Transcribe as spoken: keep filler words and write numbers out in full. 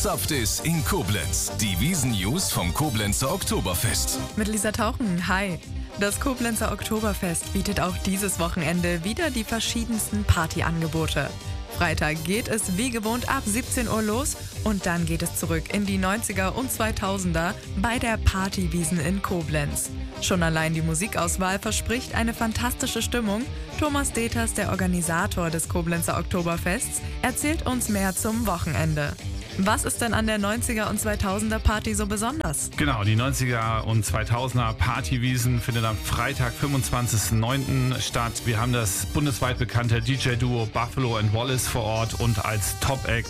Was saft ist in Koblenz? Die Wiesn-News vom Koblenzer Oktoberfest. Mit Lisa Tauchen, hi. Das Koblenzer Oktoberfest bietet auch dieses Wochenende wieder die verschiedensten Partyangebote. Freitag geht es wie gewohnt ab siebzehn Uhr los und dann geht es zurück in die neunziger und zweitausender bei der Partywiesn in Koblenz. Schon allein die Musikauswahl verspricht eine fantastische Stimmung. Thomas Deters, der Organisator des Koblenzer Oktoberfests, erzählt uns mehr zum Wochenende. Was ist denn an der neunziger und zweitausender Party so besonders? Genau, die neunziger und zweitausender Partywiesn findet am Freitag, fünfundzwanzigsten neunten statt. Wir haben das bundesweit bekannte D J-Duo Buffalo and Wallace vor Ort und als Top-Act